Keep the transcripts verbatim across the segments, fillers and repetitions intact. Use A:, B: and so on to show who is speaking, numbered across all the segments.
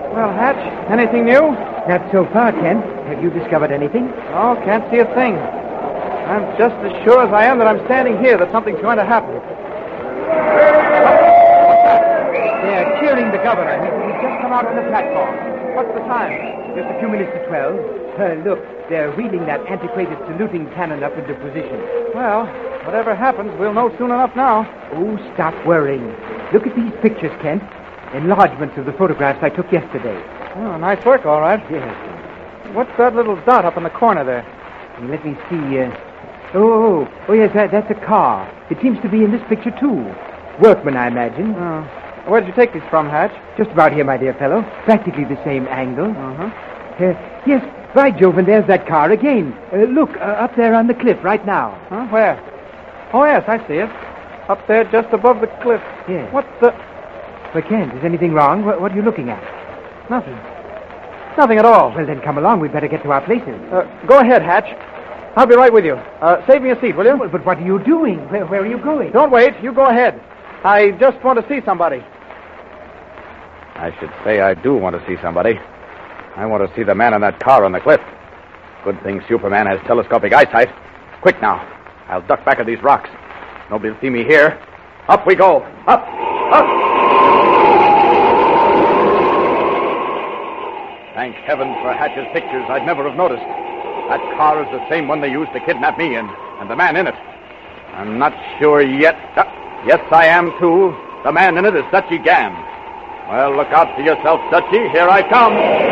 A: Well, Hatch, anything new?
B: Not so far, Kent. Have you discovered anything?
A: Oh, can't see a thing. I'm just as sure as I am that I'm standing here that something's going to happen.
B: They're cheering the governor. He's just come out on the platform.
A: What's the time?
B: Just a few minutes to twelve. Uh, look, they're wheeling that antiquated saluting cannon up into position.
A: Well, whatever happens, we'll know soon enough now.
B: Oh, stop worrying. Look at these pictures, Kent. Enlargements of the photographs I took yesterday.
A: Oh, nice work, all right.
B: Yes.
A: What's that little dot up in the corner there?
B: Let me see. Uh... Oh, oh, oh, yes, that, that's a car. It seems to be in this picture, too. Workmen, I imagine.
A: Oh. Where did you take these from, Hatch?
B: Just about here, my dear fellow. Practically the same angle.
A: Uh-huh.
B: Uh, yes, by Jove, and there's that car again. Uh, look, uh, up there on the cliff right now.
A: Huh? Where? Oh, yes, I see it. Up there just above the cliff.
B: Yes.
A: What the...
B: Well, Kent, is anything wrong? What, what are you looking at?
A: Nothing. Nothing at all.
B: Well, then come along. We'd better get to our places.
A: Uh, go ahead, Hatch. I'll be right with you. Uh, save me a seat, will you?
B: Well, but what are you doing? Where, where are you going?
A: Don't wait. You go ahead. I just want to see somebody.
C: I should say I do want to see somebody. I want to see the man in that car on the cliff. Good thing Superman has telescopic eyesight. Quick now. I'll duck back of these rocks. Nobody will see me here. Up we go. Up. Up. Thank heaven for Hatch's pictures. I'd never have noticed. That car is the same one they used to kidnap me in, and the man in it. I'm not sure yet. Uh, yes, I am, too. The man in it is Dutchy Gam. Well, look out for yourself, Dutchy. Here I come.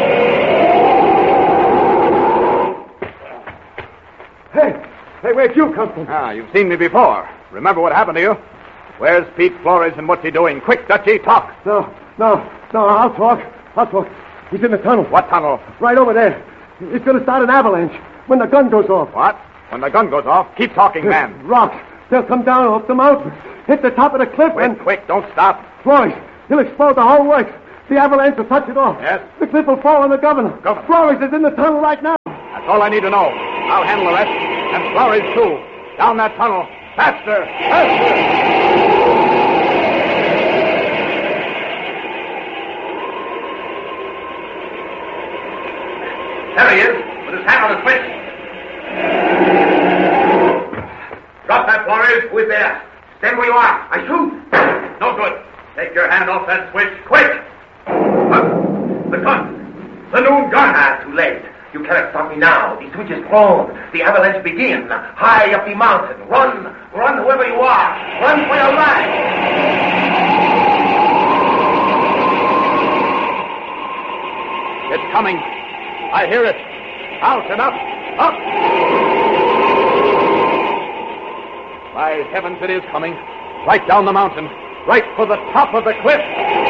D: Hey, hey, where'd you come from?
C: Ah, you've seen me before. Remember what happened to you? Where's Pete Flores and what's he doing? Quick, Dutchy, talk.
D: No, no, no, I'll talk. I'll talk. He's in the tunnel.
C: What tunnel?
D: Right over there. It's going to start an avalanche when the gun goes off.
C: What? When the gun goes off? Keep talking, man.
D: Rocks. They'll come down off the mountain, hit the top of the cliff,
C: Quick,
D: and...
C: quick, don't stop.
D: Flores, he'll explode the whole works. The avalanche will touch it off.
C: Yes?
D: The cliff will fall on the governor.
C: Governor.
D: Flores is in the tunnel right now.
C: That's all I need to know. I'll handle the rest. And Flores, too. Down that tunnel. Faster! Faster!
E: There he is, with his hand on the switch. Drop that, Flores. Who is there? Stand where you are. I shoot. No good. Take your hand off that switch, quick. Huh? The gun. The noon gun. Ah, too late. You cannot stop me now. The switch is thrown. The avalanche begins. High up the mountain. Run. Run whoever you are. Run for your life.
C: It's coming. I hear it. Out and up. Up! By heavens, it is coming. Right down the mountain. Right for the top of the cliff.